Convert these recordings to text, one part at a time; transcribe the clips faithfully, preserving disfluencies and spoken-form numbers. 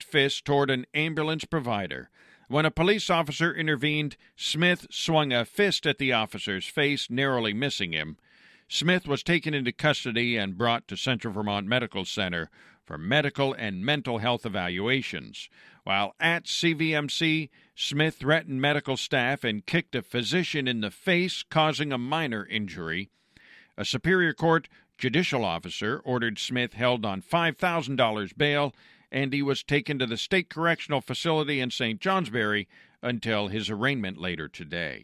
fist toward an ambulance provider. When a police officer intervened, Smith swung a fist at the officer's face, narrowly missing him. Smith was taken into custody and brought to Central Vermont Medical Center for medical and mental health evaluations. While at C V M C, Smith threatened medical staff and kicked a physician in the face, causing a minor injury. A Superior Court judicial officer ordered Smith held on five thousand dollars bail, and he was taken to the State Correctional Facility in Saint Johnsbury until his arraignment later today.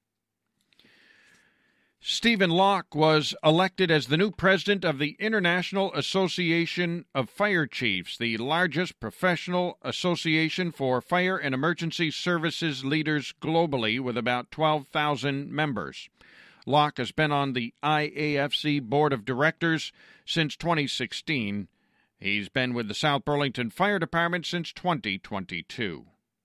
Stephen Locke was elected as the new president of the International Association of Fire Chiefs, the largest professional association for fire and emergency services leaders globally, with about twelve thousand members. Locke has been on the I A F C Board of Directors since twenty sixteen. He's been with the South Burlington Fire Department since twenty twenty-two.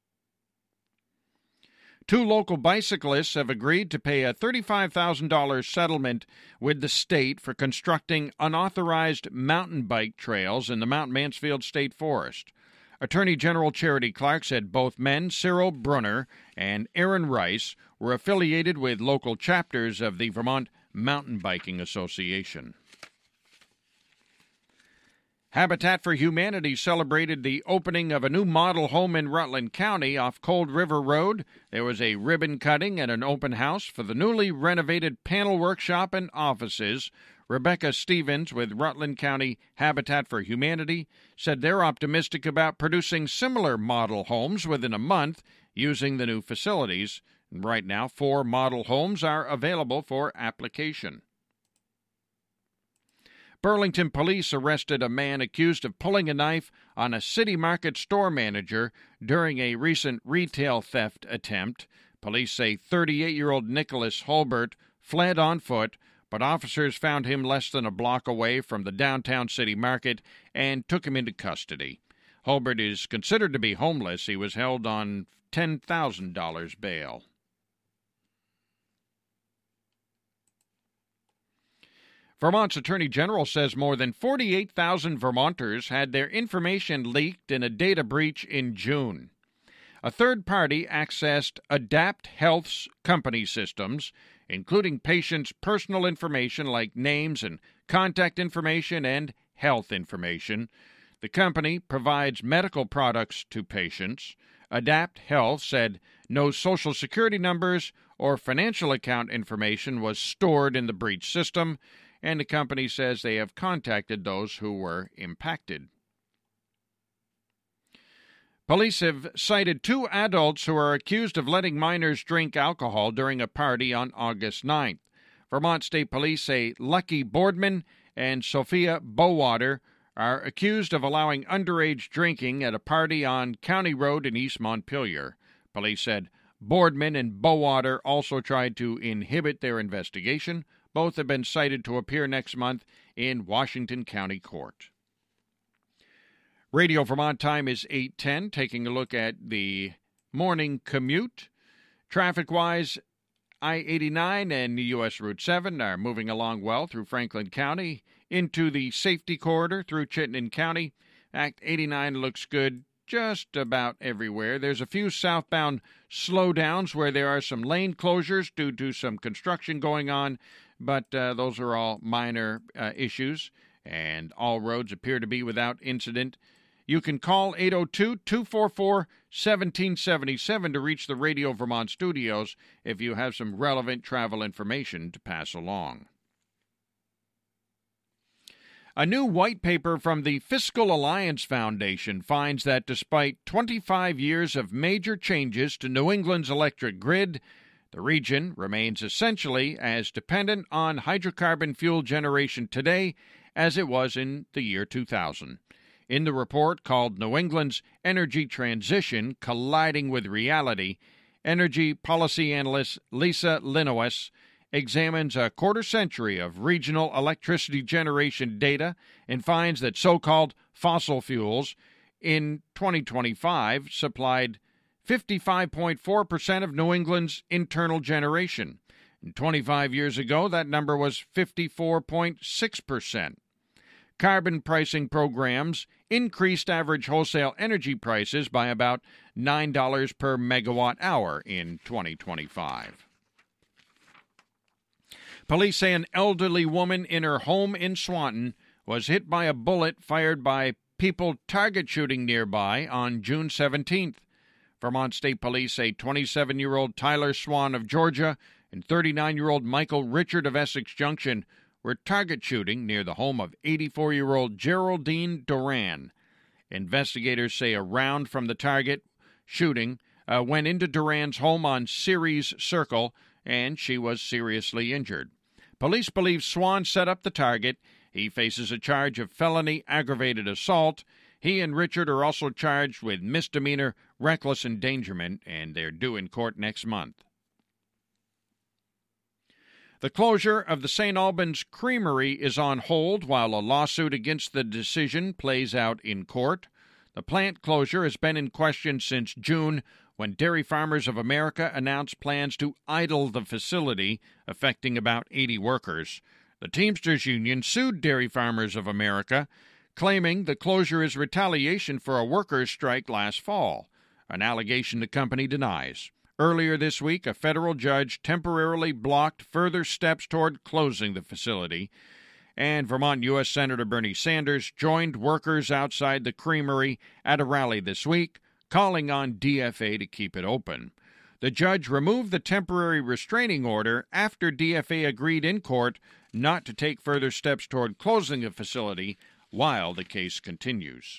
Two local bicyclists have agreed to pay a thirty-five thousand dollars settlement with the state for constructing unauthorized mountain bike trails in the Mount Mansfield State Forest. Attorney General Charity Clark said both men, Cyril Brunner and Aaron Rice, were affiliated with local chapters of the Vermont Mountain Biking Association. Habitat for Humanity celebrated the opening of a new model home in Rutland County off Cold River Road. There was a ribbon cutting and an open house for the newly renovated panel workshop and offices. Rebecca Stevens with Rutland County Habitat for Humanity said they're optimistic about producing similar model homes within a month using the new facilities. Right now, four model homes are available for application. Burlington police arrested a man accused of pulling a knife on a City Market store manager during a recent retail theft attempt. Police say thirty-eight-year-old Nicholas Holbert fled on foot, but officers found him less than a block away from the downtown City Market and took him into custody. Holbert is considered to be homeless. He was held on ten thousand dollars bail. Vermont's Attorney General says more than forty-eight thousand Vermonters had their information leaked in a data breach in June. A third party accessed Adapt Health's company systems, including patients' personal information like names and contact information and health information. The company provides medical products to patients. Adapt Health said no Social Security numbers or financial account information was stored in the breach system, and the company says they have contacted those who were impacted. Police have cited two adults who are accused of letting minors drink alcohol during a party on August ninth. Vermont State Police say Lucky Boardman and Sophia Bowater are accused of allowing underage drinking at a party on County Road in East Montpelier. Police said Boardman and Bowater also tried to inhibit their investigation. Both have been cited to appear next month in Washington County Court. Radio Vermont time is eight ten, taking a look at the morning commute. Traffic-wise, I eighty-nine and U S Route seven are moving along well through Franklin County into the safety corridor through Chittenden County. Act eighty-nine looks good just about everywhere. There's a few southbound slowdowns where there are some lane closures due to some construction going on, but uh, those are all minor uh, issues, and all roads appear to be without incident. You can call eight oh two, two four four, one seven seven seven to reach the Radio Vermont studios if you have some relevant travel information to pass along. A new white paper from the Fiscal Alliance Foundation finds that despite twenty-five years of major changes to New England's electric grid, the region remains essentially as dependent on hydrocarbon fuel generation today as it was in the year two thousand. In the report called New England's Energy Transition Colliding with Reality, energy policy analyst Lisa Linowes examines a quarter century of regional electricity generation data and finds that so-called fossil fuels in twenty twenty-five supplied fifty-five point four percent of New England's internal generation. And twenty-five years ago, that number was fifty-four point six percent. carbon pricing programs increased average wholesale energy prices by about nine dollars per megawatt hour in twenty twenty-five. Police say an elderly woman in her home in Swanton was hit by a bullet fired by people target shooting nearby on June seventeenth. Vermont State Police say twenty-seven-year-old Tyler Swan of Georgia and thirty-nine-year-old Michael Richard of Essex Junction were target shooting near the home of eighty-four-year-old Geraldine Duran. Investigators say a round from the target shooting uh, went into Duran's home on Ceres Circle, and she was seriously injured. Police believe Swan set up the target. He faces a charge of felony aggravated assault. He and Richard are also charged with misdemeanor reckless endangerment, and they're due in court next month. The closure of the Saint Albans Creamery is on hold while a lawsuit against the decision plays out in court. The plant closure has been in question since June, when Dairy Farmers of America announced plans to idle the facility, affecting about eighty workers. The Teamsters Union sued Dairy Farmers of America, claiming the closure is retaliation for a workers' strike last fall, an allegation the company denies. Earlier this week, a federal judge temporarily blocked further steps toward closing the facility, and Vermont U S Senator Bernie Sanders joined workers outside the creamery at a rally this week, calling on D F A to keep it open. The judge removed the temporary restraining order after D F A agreed in court not to take further steps toward closing the facility while the case continues.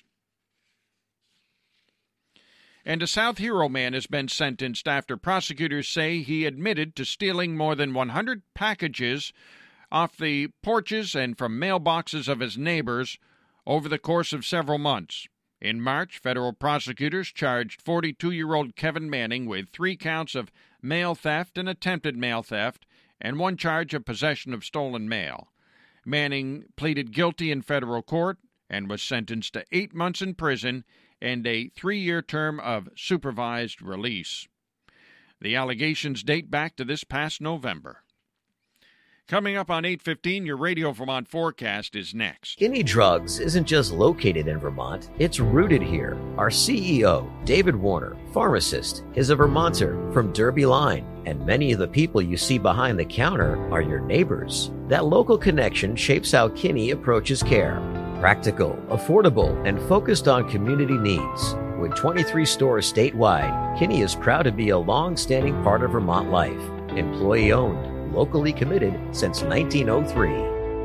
And a South Hero man has been sentenced after prosecutors say he admitted to stealing more than one hundred packages off the porches and from mailboxes of his neighbors over the course of several months. In March, federal prosecutors charged forty-two-year-old Kevin Manning with three counts of mail theft and attempted mail theft and one charge of possession of stolen mail. Manning pleaded guilty in federal court and was sentenced to eight months in prison and a three-year term of supervised release. The allegations date back to this past November. Coming up on eight fifteen, your Radio Vermont forecast is next. Kinney Drugs isn't just located in Vermont, it's rooted here. Our C E O, David Warner, pharmacist, is a Vermonter from Derby Line, and many of the people you see behind the counter are your neighbors. That local connection shapes how Kinney approaches care. Practical, affordable, and focused on community needs. With twenty-three stores statewide, Kinney is proud to be a long-standing part of Vermont life. Employee-owned, locally committed since nineteen oh three.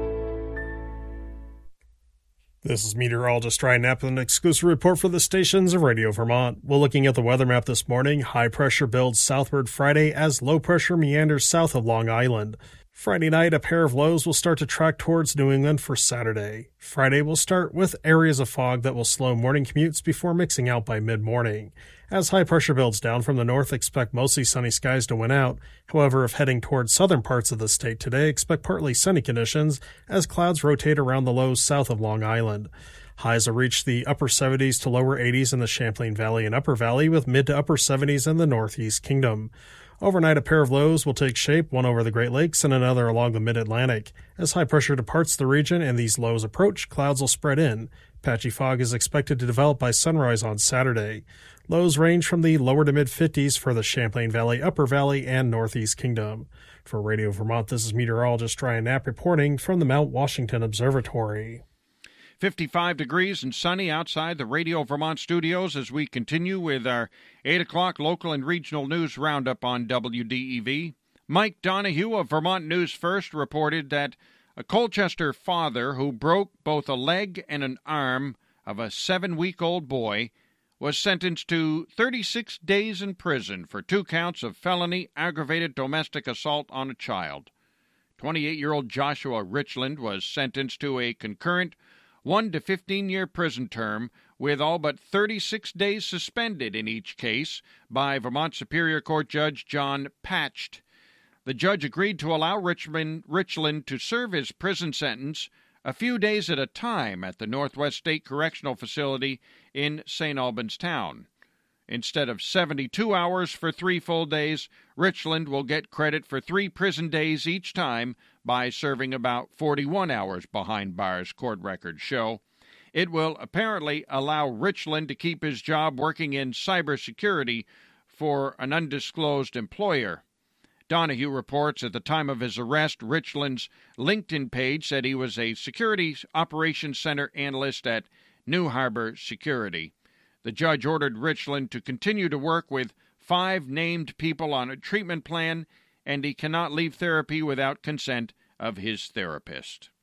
This is meteorologist Ryan Knapp with an exclusive report for the stations of Radio Vermont. We're looking at the weather map this morning. High pressure builds southward Friday as low pressure meanders south of Long Island. Friday night, a pair of lows will start to track towards New England for Saturday. Friday will start with areas of fog that will slow morning commutes before mixing out by mid-morning. As high pressure builds down from the north, expect mostly sunny skies to win out. However, if heading towards southern parts of the state today, expect partly sunny conditions as clouds rotate around the lows south of Long Island. Highs will reach the upper seventies to lower eighties in the Champlain Valley and Upper Valley, with mid to upper seventies in the Northeast Kingdom. Overnight, a pair of lows will take shape, one over the Great Lakes and another along the Mid-Atlantic. As high pressure departs the region and these lows approach, clouds will spread in. Patchy fog is expected to develop by sunrise on Saturday. Lows range from the lower to mid-fifties for the Champlain Valley, Upper Valley, and Northeast Kingdom. For Radio Vermont, this is meteorologist Ryan Knapp reporting from the Mount Washington Observatory. fifty-five degrees and sunny outside the Radio Vermont studios as we continue with our eight o'clock local and regional news roundup on W D E V. Mike Donahue of Vermont News First reported that a Colchester father who broke both a leg and an arm of a seven-week-old boy was sentenced to thirty-six days in prison for two counts of felony aggravated domestic assault on a child. twenty-eight-year-old Joshua Richland was sentenced to a concurrent one to fifteen-year prison term, with all but thirty-six days suspended in each case by Vermont Superior Court Judge John Patcht. The judge agreed to allow Richmond, Richland to serve his prison sentence a few days at a time at the Northwest State Correctional Facility in Saint Albans Town. Instead of seventy-two hours for three full days, Richland will get credit for three prison days each time by serving about forty-one hours behind bars, court records show. It will apparently allow Richland to keep his job working in cybersecurity for an undisclosed employer. Donahue reports at the time of his arrest, Richland's LinkedIn page said he was a Security Operations Center analyst at New Harbor Security. The judge ordered Richland to continue to work with five named people on a treatment plan, and he cannot leave therapy without consent of his therapist.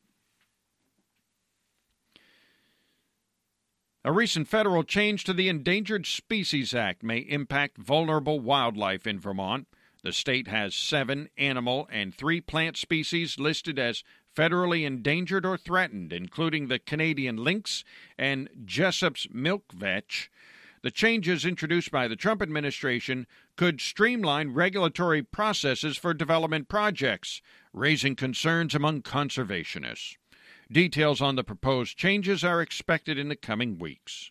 A recent federal change to the Endangered Species Act may impact vulnerable wildlife in Vermont. The state has seven animal and three plant species listed as federally endangered or threatened, including the Canadian lynx and Jessup's milkvetch. The changes introduced by the Trump administration could streamline regulatory processes for development projects, raising concerns among conservationists. Details on the proposed changes are expected in the coming weeks.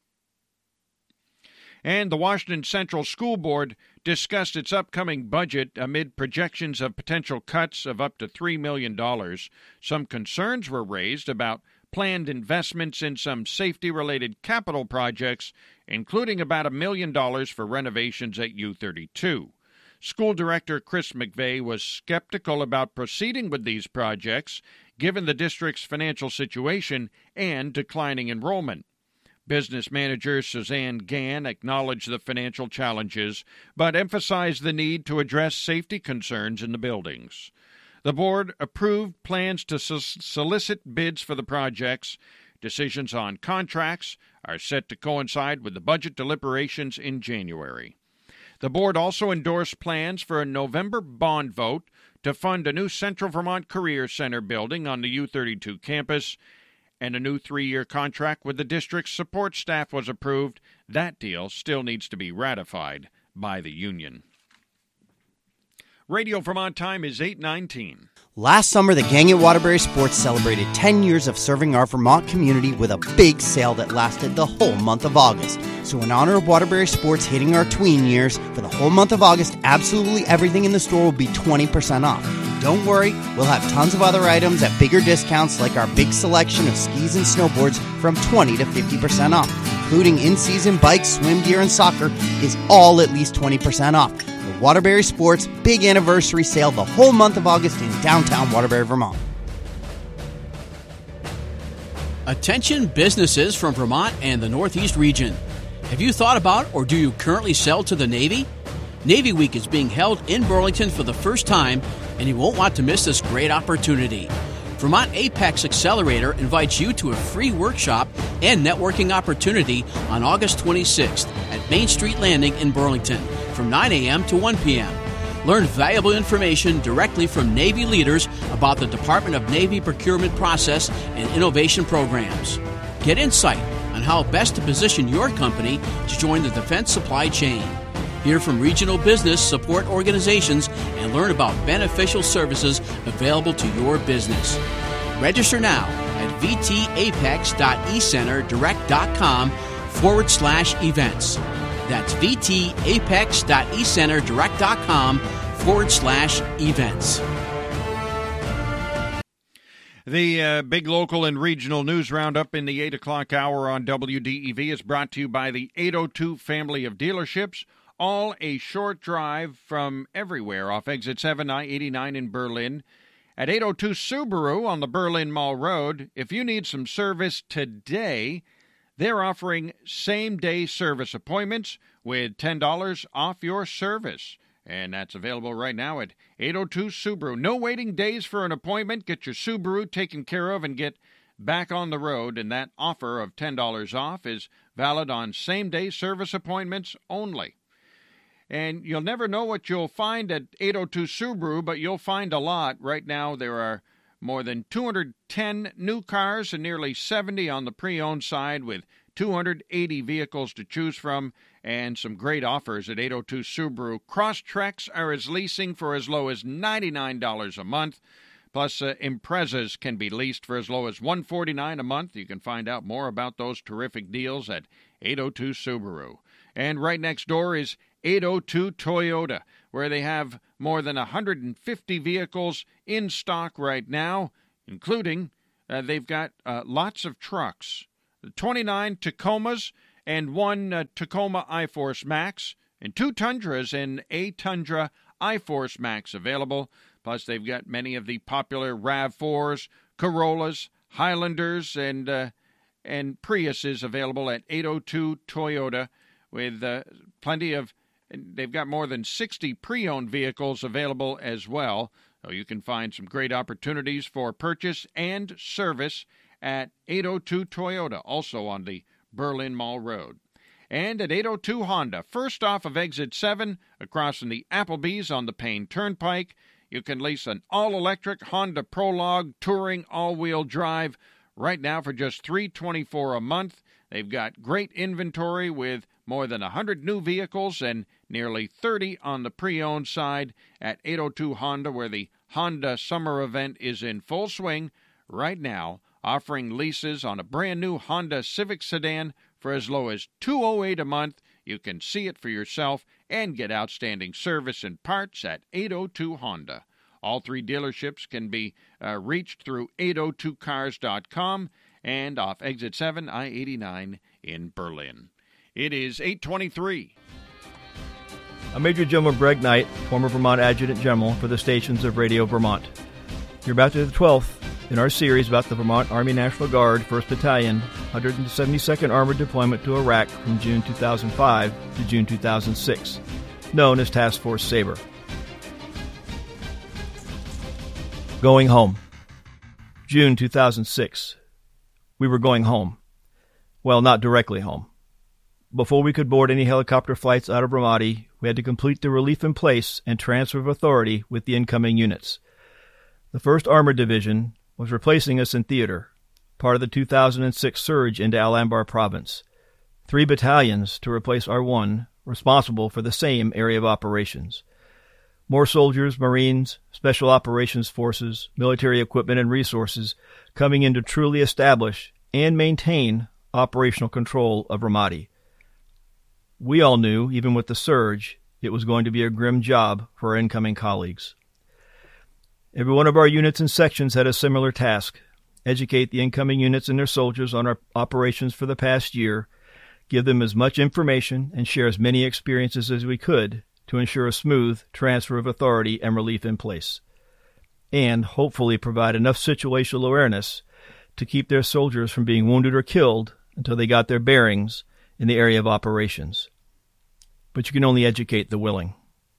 And the Washington Central School Board discussed its upcoming budget amid projections of potential cuts of up to three million dollars. Some concerns were raised about planned investments in some safety-related capital projects, including about a million dollars for renovations at U thirty-two. School Director Chris McVeigh was skeptical about proceeding with these projects, given the district's financial situation and declining enrollment. Business manager Suzanne Gann acknowledged the financial challenges, but emphasized the need to address safety concerns in the buildings. The board approved plans to so- solicit bids for the projects. Decisions on contracts are set to coincide with the budget deliberations in January. The board also endorsed plans for a November bond vote to fund a new Central Vermont Career Center building on the U thirty-two campus, and a new three-year contract with the district's support staff was approved. That deal still needs to be ratified by the union. Radio Vermont time is eight nineteen. Last summer, the gang at Waterbury Sports celebrated ten years of serving our Vermont community with a big sale that lasted the whole month of August. So in honor of Waterbury Sports hitting our tween years, for the whole month of August, absolutely everything in the store will be twenty percent off. Don't worry, we'll have tons of other items at bigger discounts, like our big selection of skis and snowboards from twenty to fifty percent off, including in-season bikes, swim gear, and soccer is all at least twenty percent off. The Waterbury Sports Big Anniversary Sale the whole month of August in downtown Waterbury, Vermont. Attention businesses from Vermont and the Northeast region. Have you thought about or do you currently sell to the Navy? Navy Week is being held in Burlington for the first time, and you won't want to miss this great opportunity. Vermont Apex Accelerator invites you to a free workshop and networking opportunity on August twenty-sixth at Main Street Landing in Burlington from nine a.m. to one p.m. Learn valuable information directly from Navy leaders about the Department of Navy procurement process and innovation programs. Get insight on how best to position your company to join the defense supply chain. Hear from regional business support organizations and learn about beneficial services available to your business. Register now at vtapex.ecenterdirect.com forward slash events. That's vtapex.ecenterdirect.com forward slash events. The uh, big local and regional news roundup in the eight o'clock hour on W D E V is brought to you by the eight oh two family of dealerships, all a short drive from everywhere off Exit seven I eighty-nine in Berlin. At eight oh two Subaru on the Berlin Mall Road, if you need some service today, they're offering same-day service appointments with ten dollars off your service. And that's available right now at eight oh two Subaru. No waiting days for an appointment. Get your Subaru taken care of and get back on the road. And that offer of ten dollars off is valid on same-day service appointments only. And you'll never know what you'll find at eight oh two Subaru, but you'll find a lot. Right now there are more than two hundred ten new cars and nearly seventy on the pre-owned side, with two hundred eighty vehicles to choose from and some great offers at eight oh two Subaru. Crosstreks are as leasing for as low as ninety-nine dollars a month. Plus, uh, Imprezas can be leased for as low as one hundred forty-nine dollars a month. You can find out more about those terrific deals at eight oh two Subaru. And right next door is eight oh two Toyota, where they have more than one hundred fifty vehicles in stock right now, including uh, they've got uh, lots of trucks, twenty-nine Tacomas and one uh, Tacoma iForce Max, and two Tundras and a Tundra iForce Max available. Plus, they've got many of the popular RAV fours, Corollas, Highlanders, and uh, and Priuses available at eight oh two Toyota, with uh, plenty of, they've got more than sixty pre-owned vehicles available as well. So you can find some great opportunities for purchase and service at eight oh two Toyota, also on the Berlin Mall Road. And at eight oh two Honda, first off of Exit seven, across from the Applebee's on the Payne Turnpike, you can lease an all-electric Honda Prologue Touring all-wheel drive right now for just three hundred twenty-four dollars a month. They've got great inventory with more than one hundred new vehicles and nearly thirty on the pre-owned side at eight oh two Honda, where the Honda Summer Event is in full swing right now, offering leases on a brand-new Honda Civic sedan for as low as two hundred eight dollars a month. You can see it for yourself and get outstanding service and parts at eight oh two Honda. All three dealerships can be uh, reached through eight oh two cars dot com and off Exit seven, I eighty-nine in Berlin. It is eight twenty-three. I'm Major General Greg Knight, former Vermont Adjutant General for the stations of Radio Vermont. You're about to the twelfth in our series about the Vermont Army National Guard, first Battalion, one hundred seventy-second Armored Deployment to Iraq from June two thousand five to June two thousand six, known as Task Force Sabre. Going home. June two thousand six. We were going home. Well, not directly home. Before we could board any helicopter flights out of Ramadi, we had to complete the relief in place and transfer of authority with the incoming units. The first Armored Division was replacing us in theater, part of the two thousand six surge into Al-Anbar province. Three battalions to replace our one, responsible for the same area of operations. More soldiers, Marines, Special Operations Forces, military equipment and resources coming in to truly establish and maintain operational control of Ramadi. We all knew, even with the surge, it was going to be a grim job for our incoming colleagues. Every one of our units and sections had a similar task: educate the incoming units and their soldiers on our operations for the past year, give them as much information, and share as many experiences as we could to ensure a smooth transfer of authority and relief in place, and hopefully provide enough situational awareness to keep their soldiers from being wounded or killed until they got their bearings in the area of operations. But you can only educate the willing.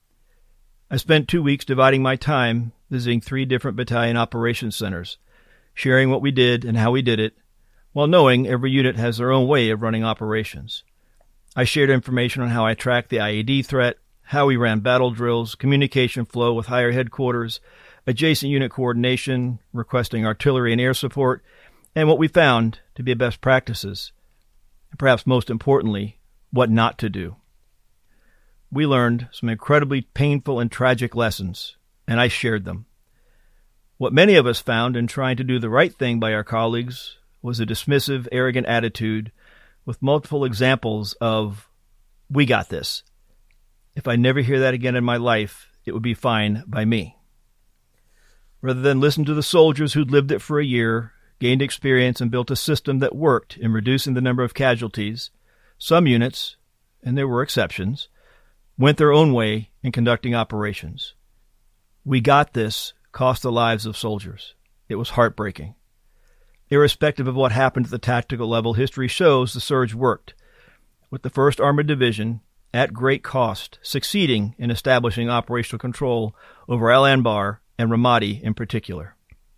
I spent two weeks dividing my time visiting three different battalion operations centers, sharing what we did and how we did it, while knowing every unit has their own way of running operations. I shared information on how I tracked the I E D threat, how we ran battle drills, communication flow with higher headquarters, adjacent unit coordination, requesting artillery and air support, and what we found to be best practices, and perhaps most importantly, what not to do. We learned some incredibly painful and tragic lessons, and I shared them. What many of us found in trying to do the right thing by our colleagues was a dismissive, arrogant attitude with multiple examples of, "We got this. If I never hear that again in my life, it would be fine by me." Rather than listen to the soldiers who'd lived it for a year, gained experience, and built a system that worked in reducing the number of casualties, some units, and there were exceptions, went their own way in conducting operations. "We got this" cost the lives of soldiers. It was heartbreaking. Irrespective of what happened at the tactical level, history shows the surge worked, with the first Armored Division, at great cost, succeeding in establishing operational control over Al-Anbar and Ramadi in particular.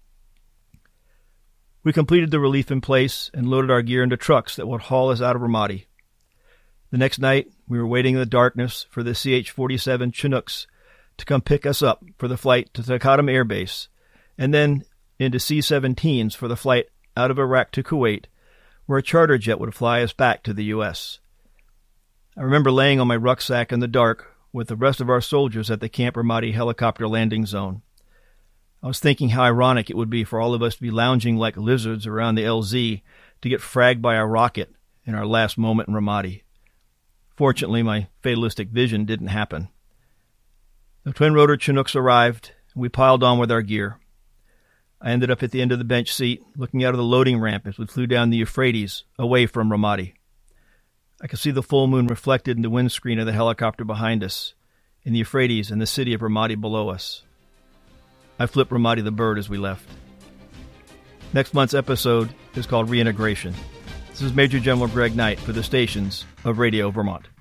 We completed the relief in place and loaded our gear into trucks that would haul us out of Ramadi. The next night, we were waiting in the darkness for the C H forty-seven Chinooks to come pick us up for the flight to Taqadum Air Base, and then into C seventeens for the flight out of Iraq to Kuwait, where a charter jet would fly us back to the U S I remember laying on my rucksack in the dark with the rest of our soldiers at the Camp Ramadi helicopter landing zone. I was thinking how ironic it would be for all of us to be lounging like lizards around the L Z to get fragged by a rocket in our last moment in Ramadi. Fortunately, my fatalistic vision didn't happen. The twin-rotor Chinooks arrived, and we piled on with our gear. I ended up at the end of the bench seat, looking out of the loading ramp as we flew down the Euphrates, away from Ramadi. I could see the full moon reflected in the windscreen of the helicopter behind us, in the Euphrates and the city of Ramadi below us. I flipped Ramadi the bird as we left. Next month's episode is called Reintegration. This is Major General Greg Knight for the stations of Radio Vermont.